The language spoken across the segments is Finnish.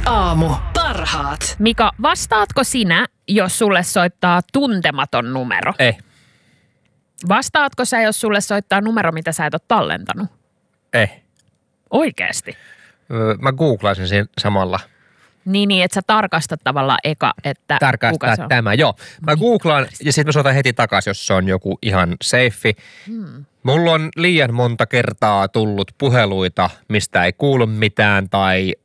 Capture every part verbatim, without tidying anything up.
Aamu. Parhaat. Mika, vastaatko sinä, jos sulle soittaa tuntematon numero? Ei. Vastaatko sä, jos sulle soittaa numero, mitä sä et ole tallentanut? Ei. Oikeesti? Öö, mä googlaisin sen samalla. Niin, niin, että sä tarkastat tavallaan eka, että Tarkastaa kuka se on. tämä, joo. Mä googlaan ja sitten mä soitan heti takaisin, jos se on joku ihan safe. Hmm. Mulla on liian monta kertaa tullut puheluita, mistä ei kuulu mitään tai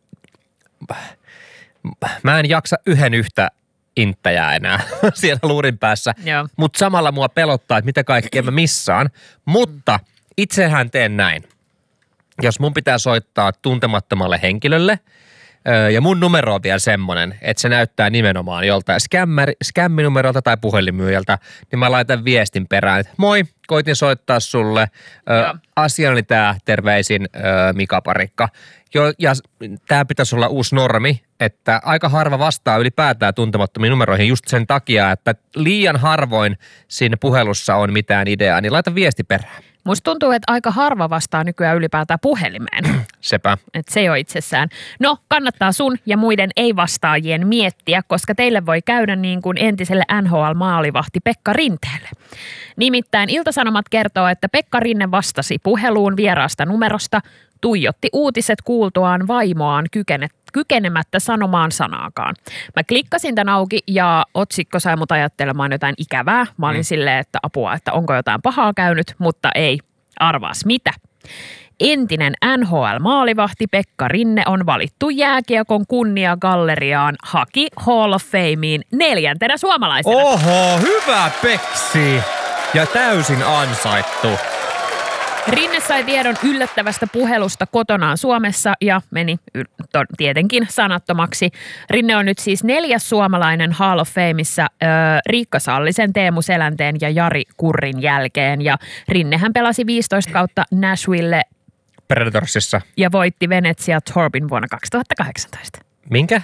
mä en jaksa yhden yhtä inttäjää enää siellä luurin päässä. Mutta samalla mua pelottaa, että mitä kaikkea mä missaan. Mutta itsehän teen näin. Jos mun pitää soittaa tuntemattomalle henkilölle, ja mun numero on vielä semmonen, että se näyttää nimenomaan joltain skämminumerolta tai puhelinmyyjältä, niin mä laitan viestin perään, että moi, koitin soittaa sulle. Ö, asia oli tää, terveisin ö, Mika Parikka. Jo, ja tää pitäisi olla uusi normi, että aika harva vastaa ylipäätään tuntemattomiin numeroihin just sen takia, että liian harvoin siinä puhelussa on mitään ideaa, niin laita viesti perään. Musta tuntuu, että aika harva vastaa nykyään ylipäätään puhelimeen. Sepä. Että se jo itsessään. No, kannattaa sun ja muiden ei-vastaajien miettiä, koska teille voi käydä niin kuin entiselle N H L-maalivahti Pekka Rinteelle. Nimittäin Ilta-Sanomat kertoo, että Pekka Rinne vastasi puheluun vieraasta numerosta, tuijotti uutiset kuultuaan vaimoaan kykene, kykenemättä sanomaan sanaakaan. Mä klikkasin tän auki ja otsikko sai mut ajattelemaan jotain ikävää. Mä olin mm. silleen, että apua, että onko jotain pahaa käynyt, mutta ei. Arvaas mitä. Entinen N H L-maalivahti Pekka Rinne on valittu jääkiekon kunniagalleriaan, haki Hall of Fameen neljäntenä suomalaisena. Oho, hyvä Peksi! Ja täysin ansaittu. Rinne sai tiedon yllättävästä puhelusta kotonaan Suomessa ja meni to, tietenkin sanattomaksi. Rinne on nyt siis neljäs suomalainen Hall of Fameissa äh, Riikka Sallisen, Teemu Selänteen ja Jari Kurrin jälkeen. Ja Rinnehän pelasi viisitoista kautta Nashville Predatorsissa ja voitti Venetsia Torbin vuonna kaksituhattakahdeksantoista. Minkä?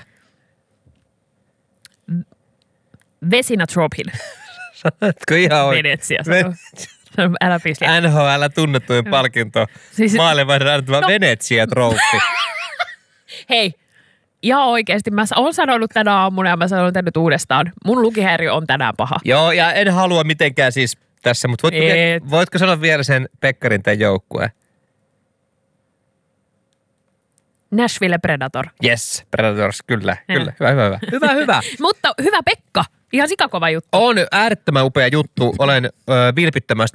Vesina Tropin. Sanotko ihan oikein? Venetsiassa. Älä pistä. N H L tunnettuin palkinto. Siis, Maalivahden annettava no. Venetsia Trophy. Hei, ihan oikeasti. Mä oon sanonut tänä aamuna ja mä sanon tänne nyt uudestaan. Mun lukihäiriö on tänään paha. Joo, ja en halua mitenkään siis tässä, mutta voitko, vielä, voitko sanoa vielä sen Pekka Rinteen joukkueen? Nashville Predator. Yes, Predators, kyllä, ja. kyllä. Hyvä, hyvä, hyvä. Hyvä, hyvä. Mutta hyvä Pekka. Ihan sikakova juttu. On äärettömän upea juttu. Olen ö, vilpittömästi